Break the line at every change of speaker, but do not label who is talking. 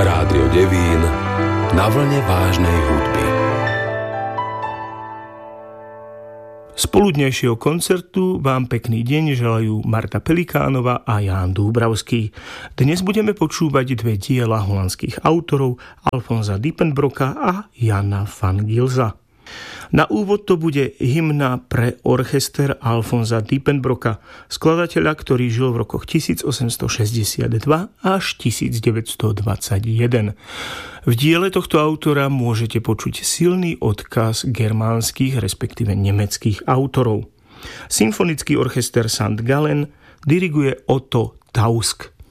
Rádio Devín na vlne vážnej hudby.
Z poludnejšieho koncertu vám pekný deň želajú Marta Pelikánova a Ján Dúbravský. Dnes budeme počúvať dve diela holandských autorov Alfonsa Diepenbrocka a Jana van Gilsa. Na úvod to bude hymna pre orchester Alfonsa Diepenbrocka, skladateľa, ktorý žil v rokoch 1862 až 1921. V diele tohto autora môžete počuť silný odkaz germánskych, respektíve nemeckých autorov. Symfonický orchester St. Gallen diriguje Otto Tausk.